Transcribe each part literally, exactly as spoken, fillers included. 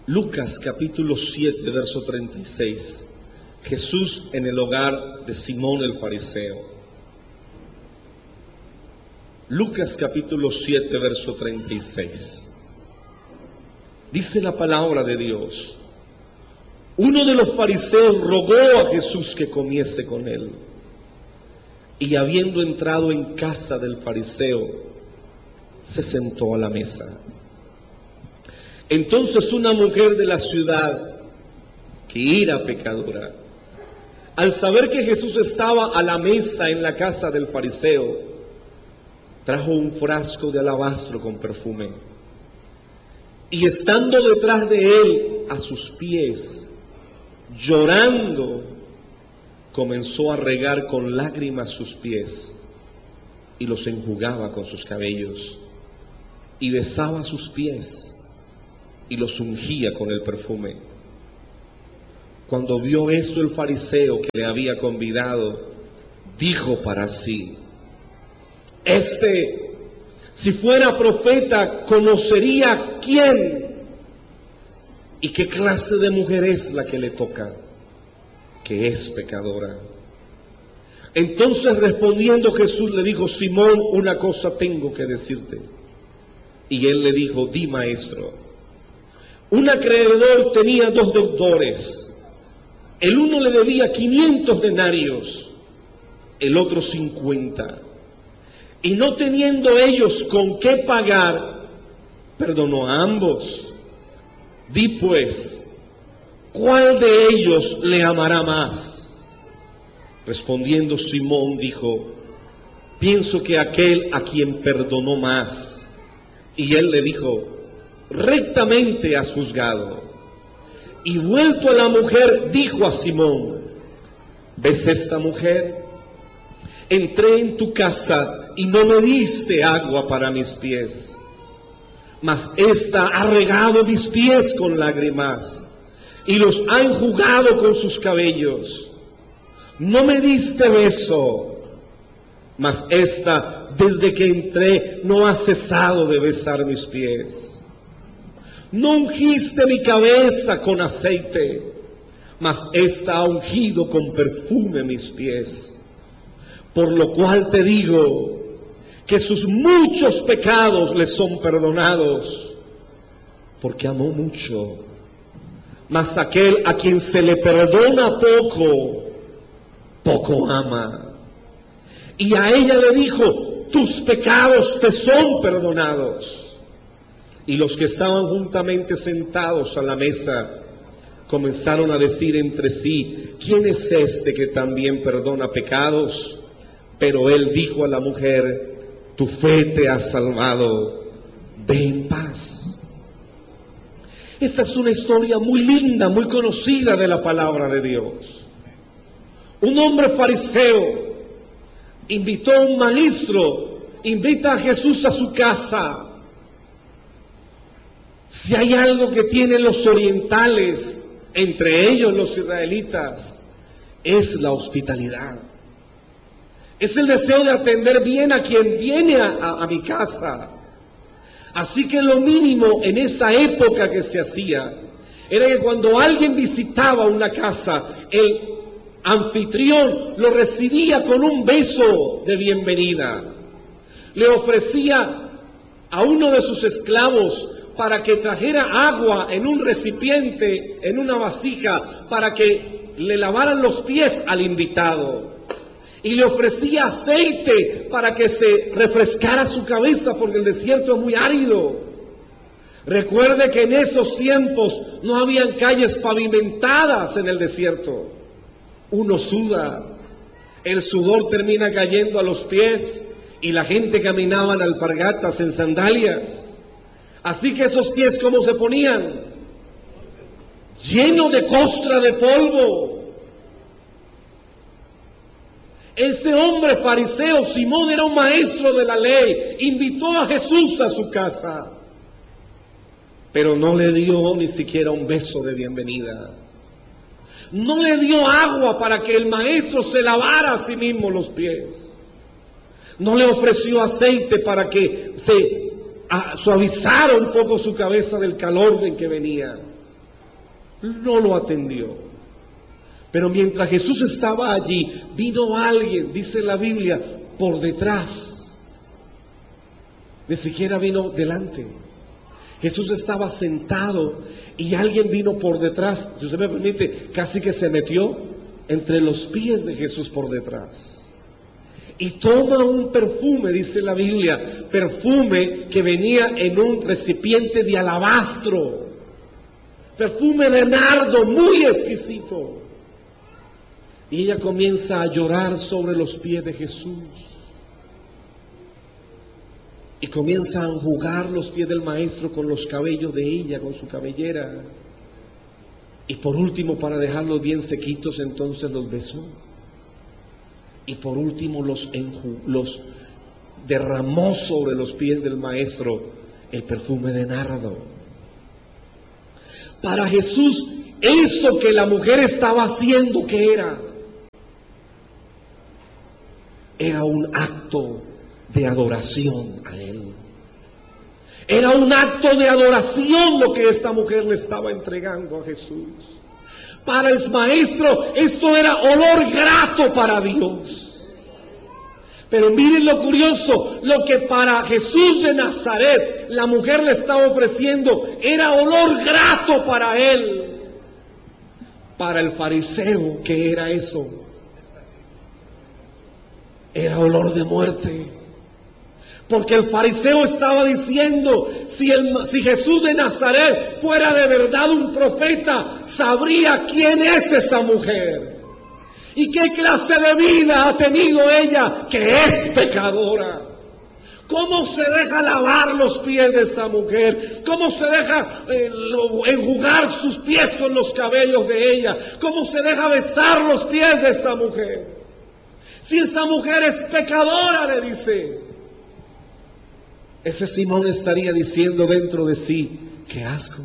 Lucas capítulo siete, verso treinta y seis. Jesús en el hogar de Simón el fariseo. Lucas capítulo siete, verso treinta y seis. Dice la palabra de Dios: uno de los fariseos rogó a Jesús que comiese con él. Y habiendo entrado en casa del fariseo, se sentó a la mesa. Entonces una mujer de la ciudad, que era pecadora, al saber que Jesús estaba a la mesa en la casa del fariseo, trajo un frasco de alabastro con perfume, y estando detrás de él a sus pies, llorando, comenzó a regar con lágrimas sus pies y los enjugaba con sus cabellos, y besaba sus pies y los ungía con el perfume. Cuando vio esto el fariseo que le había convidado, dijo para sí: Este, si fuera profeta, conocería quién y qué clase de mujer es la que le toca, que es pecadora. Entonces respondiendo Jesús le dijo: Simón, una cosa tengo que decirte. Y él le dijo: Di, maestro. Un acreedor tenía dos deudores. El uno le debía quinientos denarios, el otro cincuenta. Y no teniendo ellos con qué pagar, perdonó a ambos. Di pues, ¿cuál de ellos le amará más? Respondiendo Simón dijo: pienso que aquel a quien perdonó más. Y él le dijo: rectamente has juzgado. Y vuelto a la mujer, dijo a Simón: ¿ves esta mujer? Entré en tu casa y no me diste agua para mis pies, mas ésta ha regado mis pies con lágrimas y los ha enjugado con sus cabellos. No me diste beso, mas ésta desde que entré no ha cesado de besar mis pies. No ungiste mi cabeza con aceite, mas ésta ha ungido con perfume mis pies. Por lo cual te digo que sus muchos pecados le son perdonados, porque amó mucho. Mas aquel a quien se le perdona poco, poco ama. Y a ella le dijo: tus pecados te son perdonados. Y los que estaban juntamente sentados a la mesa comenzaron a decir entre sí: ¿quién es este que también perdona pecados? Pero él dijo a la mujer: tu fe te ha salvado, ve en paz. Esta es una historia muy linda, muy conocida de la palabra de Dios. Un hombre fariseo invitó a un maestro, invita a Jesús a su casa. Si hay algo que tienen los orientales, entre ellos los israelitas, es la hospitalidad. Es el deseo de atender bien a quien viene a, a, a mi casa. Así que lo mínimo en esa época que se hacía era que cuando alguien visitaba una casa, el anfitrión lo recibía con un beso de bienvenida. Le ofrecía a uno de sus esclavos para que trajera agua en un recipiente, en una vasija, para que le lavaran los pies al invitado. Y le ofrecía aceite para que se refrescara su cabeza, porque el desierto es muy árido. Recuerde que en esos tiempos no habían calles pavimentadas en el desierto. Uno suda, el sudor termina cayendo a los pies y la gente caminaba en alpargatas, en sandalias. Así que esos pies, ¿cómo se ponían? Llenos de costra de polvo. Este hombre fariseo, Simón, era un maestro de la ley, invitó a Jesús a su casa, pero no le dio ni siquiera un beso de bienvenida. No le dio agua para que el maestro se lavara a sí mismo los pies. No le ofreció aceite para que se suavizara un poco su cabeza del calor en que venía. no lo atendió. Pero mientras Jesús estaba allí, vino alguien, dice la Biblia, por detrás. Ni siquiera vino delante. Jesús estaba sentado y alguien vino por detrás, si usted me permite, casi que se metió entre los pies de Jesús por detrás. Y toma un perfume, dice la Biblia, perfume que venía en un recipiente de alabastro, perfume de nardo muy exquisito. Y ella comienza a llorar sobre los pies de Jesús. Y comienza a enjugar los pies del maestro con los cabellos de ella, con su cabellera. Y por último, para dejarlos bien sequitos, entonces los besó. Y por último los, enju los derramó sobre los pies del maestro el perfume de nardo. Para Jesús, eso que la mujer estaba haciendo, ¿qué era? Era un acto de adoración a Él. Era un acto de adoración lo que esta mujer le estaba entregando a Jesús. Para el maestro esto era olor grato para Dios. Pero miren lo curioso, lo que para Jesús de Nazaret la mujer le estaba ofreciendo era olor grato para él. Para el fariseo, ¿qué era eso? Era olor de muerte. Porque el fariseo estaba diciendo, si, el, si Jesús de Nazaret fuera de verdad un profeta, sabría quién es esa mujer y qué clase de vida ha tenido ella, que es pecadora. ¿Cómo se deja lavar los pies de esa mujer? ¿Cómo se deja eh, lo, enjugar sus pies con los cabellos de ella? ¿Cómo se deja besar los pies de esa mujer? Si esa mujer es pecadora, le dice. Ese Simón estaría diciendo dentro de sí, ¡qué asco!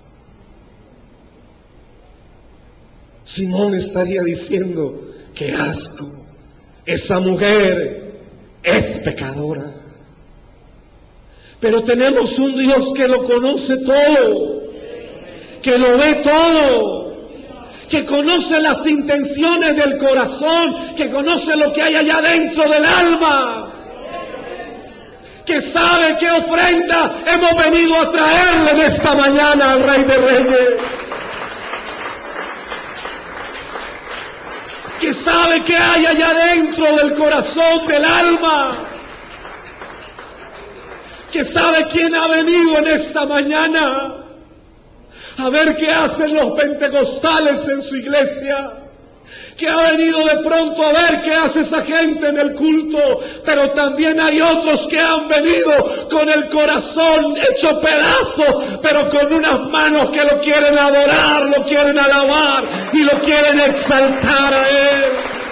Simón estaría diciendo, ¡qué asco! Esa mujer es pecadora. Pero tenemos un Dios que lo conoce todo, que lo ve todo, que conoce las intenciones del corazón, que conoce lo que hay allá dentro del alma, que sabe qué ofrenda hemos venido a traerle en esta mañana al Rey de Reyes, que sabe qué hay allá dentro del corazón del alma, que sabe quién ha venido en esta mañana a ver qué hacen los pentecostales en su iglesia, que ha venido de pronto a ver qué hace esa gente en el culto, pero también hay otros que han venido con el corazón hecho pedazo, pero con unas manos que lo quieren adorar, lo quieren alabar y lo quieren exaltar a Él.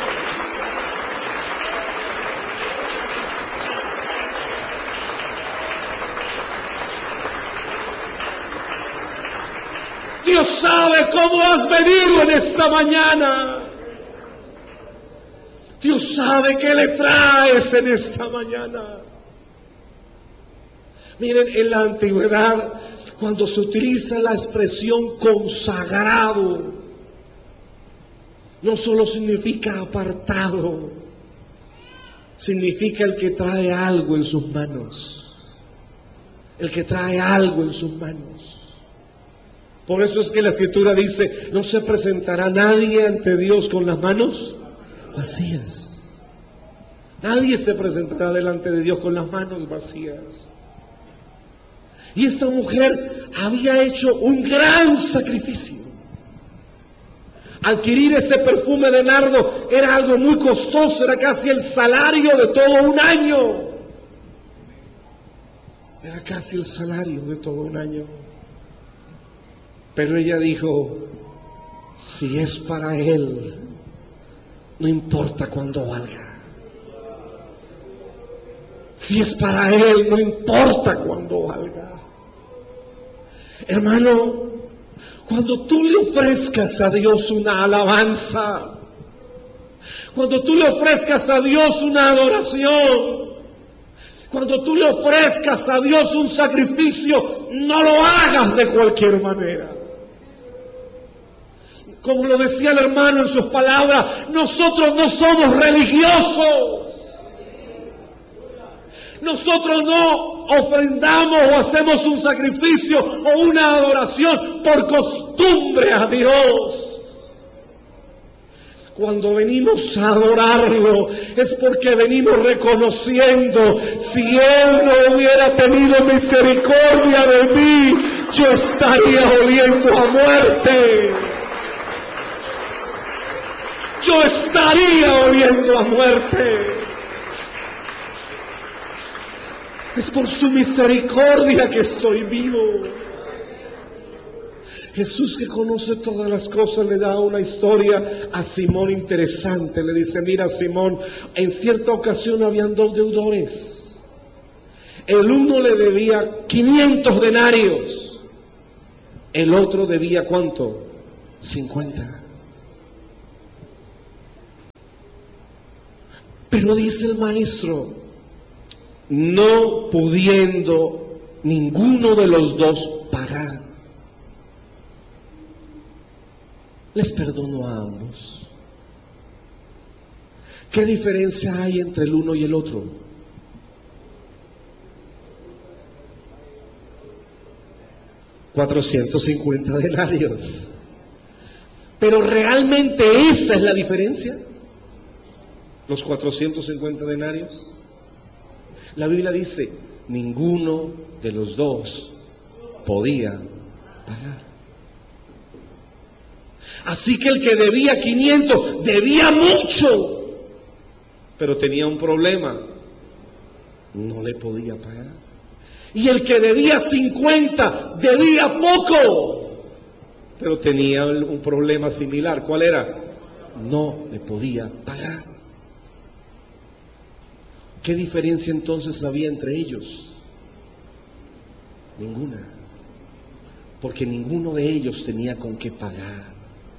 Dios sabe cómo has venido en esta mañana. Dios sabe qué le traes en esta mañana. Miren, en la antigüedad, cuando se utiliza la expresión consagrado, no solo significa apartado, significa el que trae algo en sus manos. El que trae algo en sus manos. Por eso es que la Escritura dice, no se presentará nadie ante Dios con las manos vacías. Nadie se presentará delante de Dios con las manos vacías. Y esta mujer había hecho un gran sacrificio. Adquirir ese perfume de nardo era algo muy costoso, era casi el salario de todo un año. Era casi el salario de todo un año. Pero ella dijo, si es para Él, no importa cuánto valga. Si es para Él, no importa cuánto valga. Hermano, cuando tú le ofrezcas a Dios una alabanza, cuando tú le ofrezcas a Dios una adoración, cuando tú le ofrezcas a Dios un sacrificio, no lo hagas de cualquier manera. Como lo decía el hermano en sus palabras, nosotros no somos religiosos. Nosotros no ofrendamos o hacemos un sacrificio o una adoración por costumbre a Dios. Cuando venimos a adorarlo es porque venimos reconociendo, si Él no hubiera tenido misericordia de mí, yo estaría oliendo a muerte. Yo estaría oliendo a muerte. Es por su misericordia que estoy vivo. Jesús, que conoce todas las cosas, le da una historia a Simón interesante. Le dice: mira, Simón, en cierta ocasión habían dos deudores. El uno le debía quinientos denarios. El otro debía ¿cuánto? cincuenta. Pero dice el maestro, no pudiendo ninguno de los dos pagar, les perdonó a ambos. ¿Qué diferencia hay entre el uno y el otro? cuatrocientos cincuenta denarios. Pero realmente esa es la diferencia. Los cuatrocientos cincuenta denarios. La Biblia dice, ninguno de los dos podía pagar. Así que el que debía quinientos debía mucho, pero tenía un problema, no le podía pagar. Y el que debía cincuenta debía poco, pero tenía un problema similar. ¿Cuál era? No le podía pagar. ¿Qué diferencia entonces había entre ellos? Ninguna, porque ninguno de ellos tenía con qué pagar.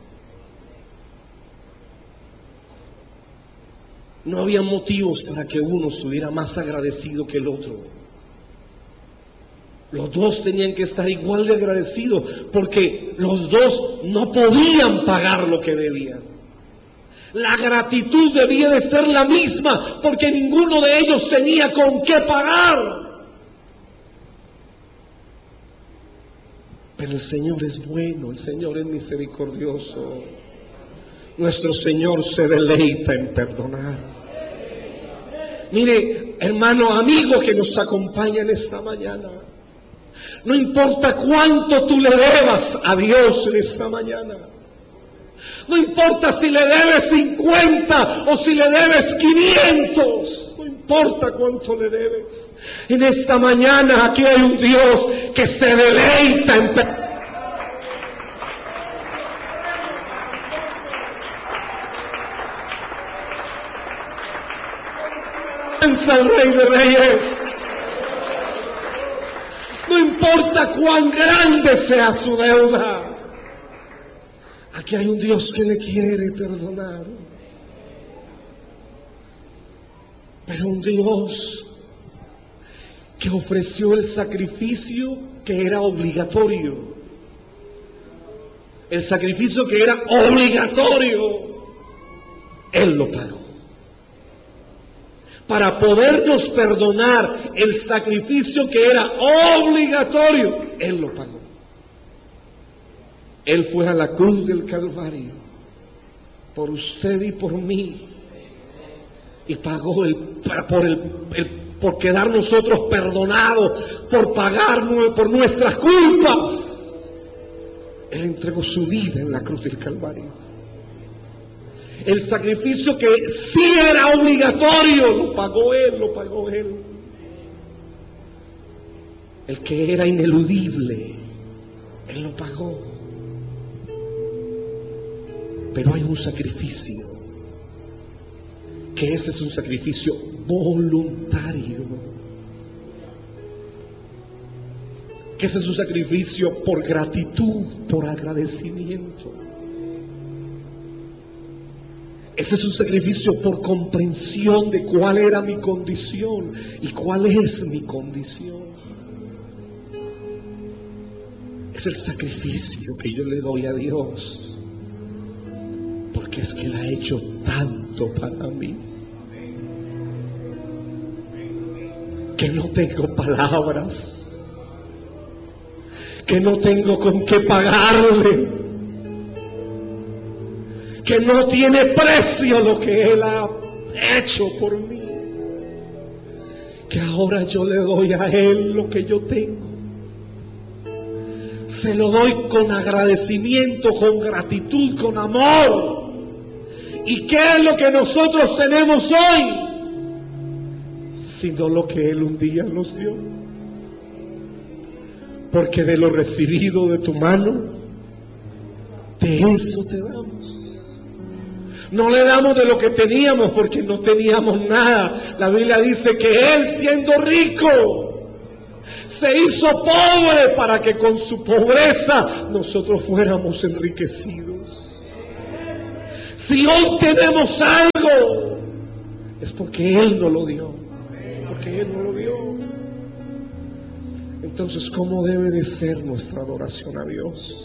No había motivos para que uno estuviera más agradecido que el otro. Los dos tenían que estar igual de agradecidos, porque los dos no podían pagar lo que debían. La gratitud debía de ser la misma, porque ninguno de ellos tenía con qué pagar. Pero el Señor es bueno, el Señor es misericordioso. Nuestro Señor se deleita en perdonar. Mire, hermano, amigo que nos acompaña en esta mañana, no importa cuánto tú le debas a Dios en esta mañana, no importa si le debes cincuenta o si le debes quinientos, no importa cuánto le debes, en esta mañana aquí hay un Dios que se deleita en perdonar. Al Rey de Reyes. No importa cuán grande sea su deuda, aquí hay un Dios que le quiere perdonar. Pero un Dios que ofreció el sacrificio que era obligatorio. El sacrificio que era obligatorio, Él lo pagó. Para podernos perdonar el sacrificio que era obligatorio, Él lo pagó. Él fue a la cruz del Calvario por usted y por mí, y pagó el, por, el, el, por quedar nosotros perdonados, por pagar por nuestras culpas. Él entregó su vida en la cruz del Calvario. El sacrificio que sí era obligatorio, lo pagó Él, lo pagó Él. El que era ineludible, Él lo pagó. Pero hay un sacrificio, que ese es un sacrificio voluntario. Que ese es un sacrificio por gratitud, por agradecimiento. Ese es un sacrificio por comprensión de cuál era mi condición y cuál es mi condición. Es el sacrificio que yo le doy a Dios porque es que Él ha hecho tanto para mí, que no tengo palabras, que no tengo con qué pagarle, que no tiene precio lo que Él ha hecho por mí, que ahora yo le doy a Él lo que yo tengo. Se lo doy con agradecimiento, con gratitud, con amor. ¿Y qué es lo que nosotros tenemos hoy? Sino lo que Él un día nos dio. Porque de lo recibido de tu mano, de eso te damos. No le damos de lo que teníamos porque no teníamos nada. La Biblia dice que Él, siendo rico, se hizo pobre para que con su pobreza nosotros fuéramos enriquecidos. Si hoy tenemos algo, es porque Él nos lo dio. Porque Él nos lo dio. Entonces, ¿cómo debe de ser nuestra adoración a Dios?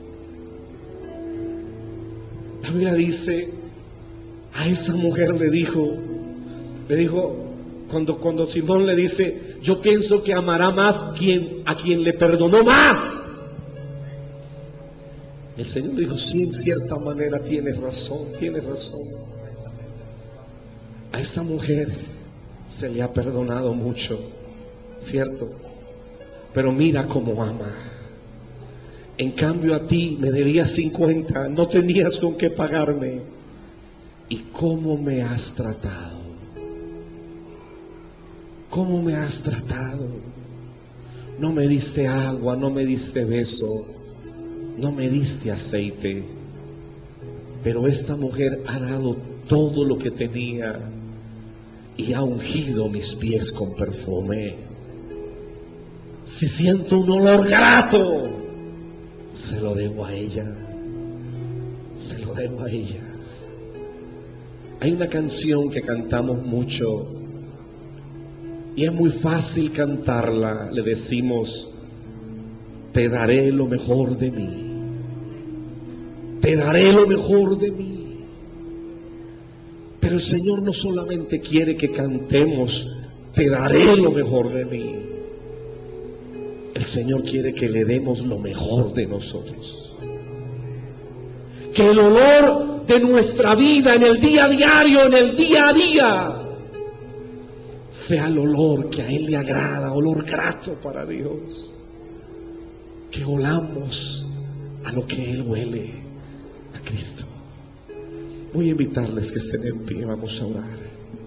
La Biblia dice, a esa mujer le dijo, le dijo, cuando, cuando Simón le dice, yo pienso que amará más quien, a quien le perdonó más. El Señor dijo, sí, en cierta manera tienes razón, tienes razón. A esta mujer se le ha perdonado mucho, ¿cierto? Pero mira cómo ama. En cambio a ti me debías cincuenta, no tenías con qué pagarme. ¿Y cómo me has tratado? ¿Cómo me has tratado? No me diste agua, no me diste beso, no me diste aceite. Pero esta mujer ha dado todo lo que tenía y ha ungido mis pies con perfume. Si siento un olor grato, se lo debo a ella. Se lo debo a ella. Hay una canción que cantamos mucho y es muy fácil cantarla. Le decimos, te daré lo mejor de mí, te daré lo mejor de mí. Pero el Señor no solamente quiere que cantemos, te daré lo mejor de mí. El Señor quiere que le demos lo mejor de nosotros. Que el olor de nuestra vida en el día a diario, en el día a día, sea el olor que a Él le agrada, olor grato para Dios. Que olamos a lo que Él huele, a Cristo. Voy a invitarles que estén en pie, vamos a orar.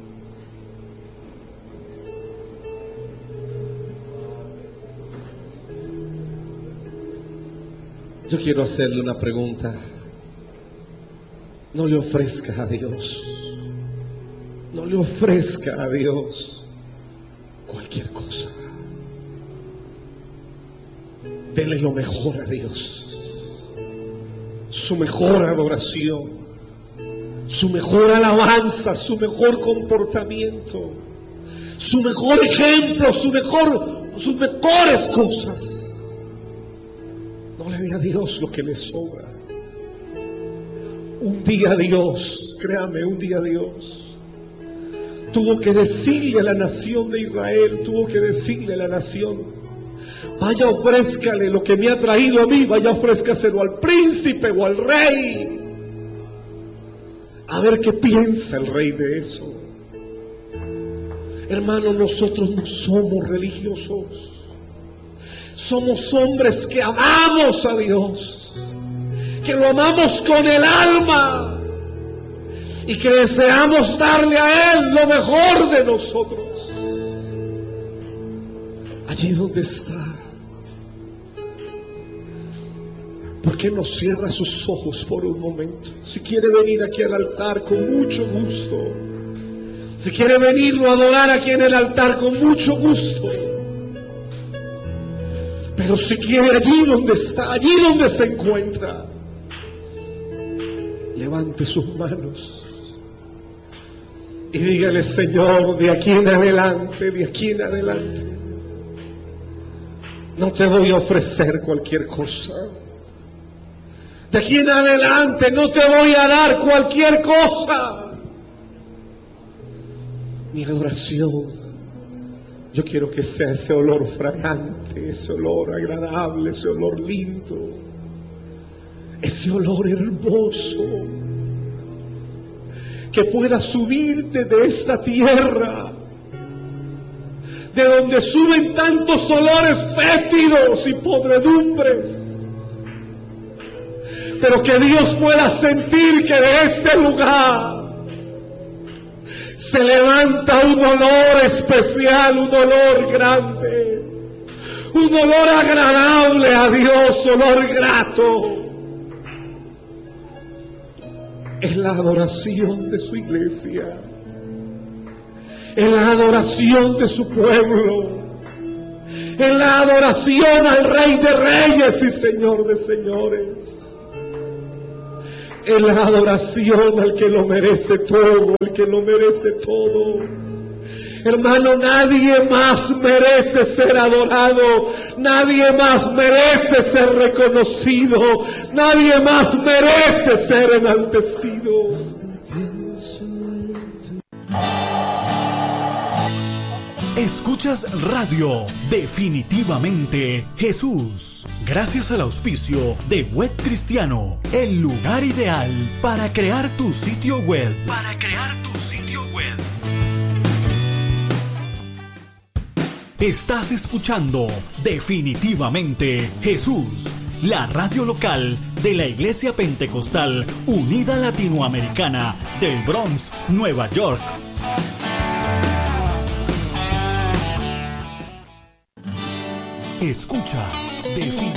Yo quiero hacerle una pregunta. No le ofrezca a Dios, no le ofrezca a Dios cualquier cosa. Dele lo mejor a Dios, su mejor adoración, su mejor alabanza, su mejor comportamiento, su mejor ejemplo, su mejor, sus mejores cosas. No le dé a Dios lo que le sobra. Un día Dios, créame, un día Dios tuvo que decirle a la nación de Israel, tuvo que decirle a la nación, vaya ofrézcale lo que me ha traído a mí, vaya ofrézcaselo al príncipe o al rey, a ver qué piensa el rey de eso. Hermano, nosotros no somos religiosos, somos hombres que amamos a Dios, que lo amamos con el alma y que deseamos darle a Él lo mejor de nosotros. Allí donde está, ¿por qué no cierra sus ojos por un momento? Si quiere venir aquí al altar, con mucho gusto. Si quiere venirlo a adorar aquí en el altar, con mucho gusto. Pero si quiere, allí donde está, allí donde se encuentra, levante sus manos y dígale, Señor, de aquí en adelante, de aquí en adelante, no te voy a ofrecer cualquier cosa. De aquí en adelante no te voy a dar cualquier cosa. Mi adoración, yo quiero que sea ese olor fragante, ese olor agradable, ese olor lindo, ese olor hermoso, que pueda subirte de esta tierra, de donde suben tantos olores fétidos y podredumbres, pero que Dios pueda sentir que de este lugar se levanta un olor especial, un olor grande, un olor agradable a Dios, olor grato. Es la adoración de su iglesia, es la adoración de su pueblo, es la adoración al Rey de Reyes y Señor de Señores. Es la adoración al que lo merece todo, al que lo merece todo. Hermano, nadie más merece ser adorado, nadie más merece ser reconocido, nadie más merece ser enaltecido. Escuchas Radio Definitivamente Jesús, gracias al auspicio de Web Cristiano, el lugar ideal para crear tu sitio web. Para crear tu sitio web. Estás escuchando Definitivamente Jesús, la radio local de la Iglesia Pentecostal Unida Latinoamericana del Bronx, Nueva York. Escuchas Definitivamente.